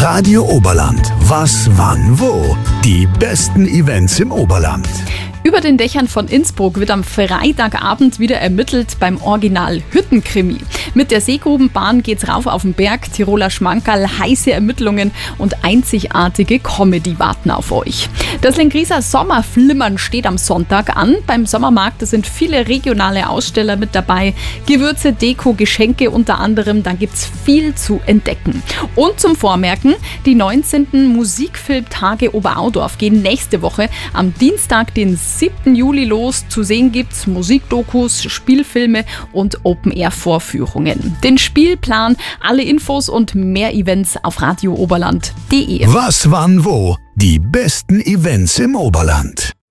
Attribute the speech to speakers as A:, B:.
A: Radio Oberland. Was, wann, wo? Die besten Events im Oberland.
B: Über den Dächern von Innsbruck wird am Freitagabend wieder ermittelt beim Original Hüttenkrimi. Mit der Seegrubenbahn geht's rauf auf den Berg, Tiroler Schmankerl, heiße Ermittlungen und einzigartige Comedy warten auf euch. Das Lengrieser Sommerflimmern steht am Sonntag an. Beim Sommermarkt sind viele regionale Aussteller mit dabei. Gewürze, Deko, Geschenke unter anderem. Dann gibt's viel zu entdecken. Und zum Vormerken, die 19. Musikfilmtage Oberaudorf gehen nächste Woche am Dienstag, den 7. Juli los. Zu sehen gibt's Musikdokus, Spielfilme und Open-Air-Vorführungen. Den Spielplan, alle Infos und mehr Events auf radiooberland.de.
A: Was, wann, wo? Die besten Events im Oberland.